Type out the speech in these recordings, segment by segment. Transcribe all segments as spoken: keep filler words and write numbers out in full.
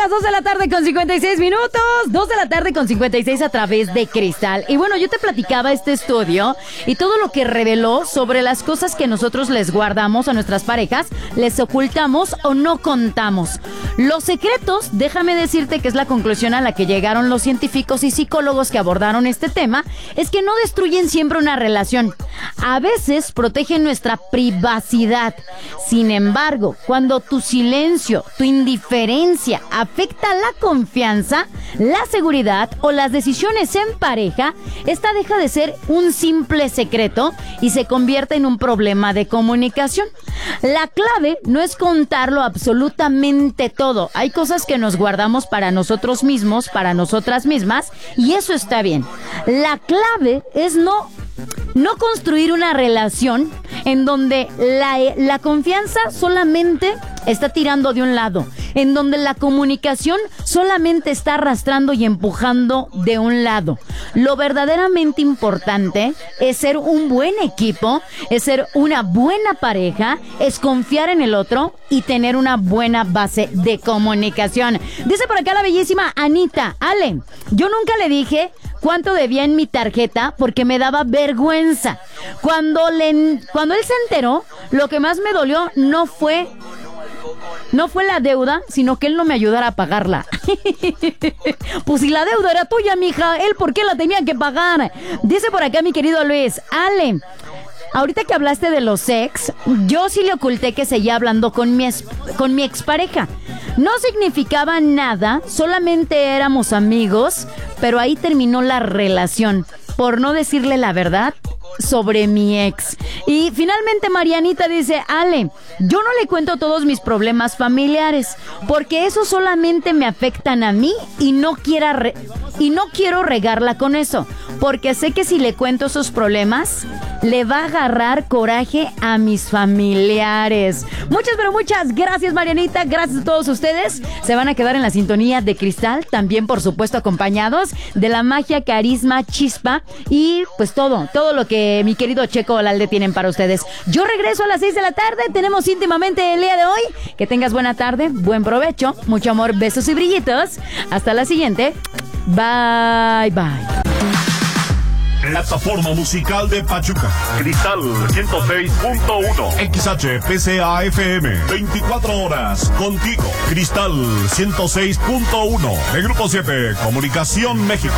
las dos de la tarde con cincuenta y seis minutos. dos de la tarde con cincuenta y seis a través de Cristal. Y bueno, yo te platicaba este estudio y todo lo que reveló sobre las cosas que nosotros les guardamos a nuestras parejas, les ocultamos o no contamos. Los secretos, déjame decirte que es la conclusión a la que llegaron los científicos y psicólogos que abordaron este tema, es que no destruyen siempre una relación. A veces protegen nuestra privacidad. Sin embargo, cuando tu silencio, tu indiferencia afecta la confianza, la seguridad o las decisiones en pareja, esta deja de ser un simple secreto y se convierte en un problema de comunicación. La clave no es contarlo absolutamente todo. Hay cosas que nos guardamos para nosotros mismos, para nosotras mismas, y eso está bien. La clave es no No construir una relación en donde la, la confianza solamente está tirando de un lado, en donde la comunicación solamente está arrastrando y empujando de un lado. Lo verdaderamente importante es ser un buen equipo, es ser una buena pareja, es confiar en el otro y tener una buena base de comunicación. Dice por acá la bellísima Anita: Ale, yo nunca le dije cuánto debía en mi tarjeta porque me daba vergüenza. Cuando, le, cuando él se enteró, lo que más me dolió no fue... No fue la deuda, sino que él no me ayudara a pagarla. Pues si la deuda era tuya, mija, él ¿por qué la tenía que pagar? Dice por acá mi querido Luis: Ale, ahorita que hablaste de los ex, yo sí le oculté que seguía hablando con mi, es, con mi expareja. No significaba nada, solamente éramos amigos, pero ahí terminó la relación, por no decirle la verdad sobre mi ex. Y finalmente Marianita dice: Ale, yo no le cuento todos mis problemas familiares, porque eso solamente me afectan a mí y no quiera re- y no quiero regarla con eso, porque sé que si le cuento esos problemas, le va a agarrar coraje a mis familiares. Muchas, pero muchas gracias, Marianita. Gracias a todos ustedes. Se van a quedar en la sintonía de Cristal, también por supuesto acompañados de la magia, carisma, chispa y pues todo, todo lo que mi querido Checo Olalde tienen para ustedes. Yo regreso a las seis de la tarde. Tenemos íntimamente el día de hoy. Que tengas buena tarde, buen provecho, mucho amor, besos y brillitos. Hasta la siguiente. Bye, bye. Plataforma musical de Pachuca. Cristal ciento seis punto uno. X H P C A F M. veinticuatro horas contigo. Cristal ciento seis punto uno. De Grupo siete. Comunicación México.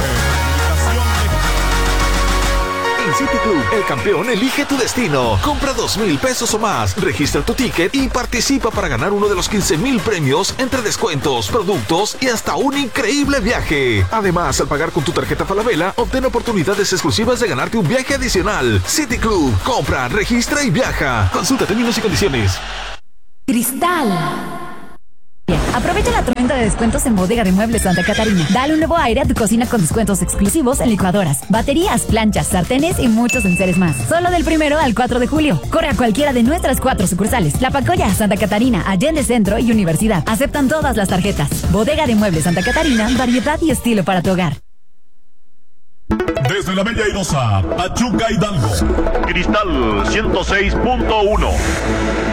En City Club, el campeón elige tu destino. Compra dos mil pesos o más, registra tu ticket y participa para ganar uno de los quince mil premios entre descuentos, productos y hasta un increíble viaje. Además, al pagar con tu tarjeta Falabella, obtén oportunidades exclusivas de ganarte un viaje adicional. City Club, compra, registra y viaja. Consulta términos y condiciones. Cristal. Aprovecha la tormenta de descuentos en Bodega de Muebles Santa Catarina. Dale un nuevo aire a tu cocina con descuentos exclusivos en licuadoras, baterías, planchas, sartenes y muchos enseres más. Solo del primero al cuatro de julio. Corre a cualquiera de nuestras cuatro sucursales: La Pacoya, Santa Catarina, Allende Centro y Universidad. Aceptan todas las tarjetas. Bodega de Muebles Santa Catarina, variedad y estilo para tu hogar. Desde la Bella Airosa, Pachuca, Hidalgo. Cristal ciento seis punto uno.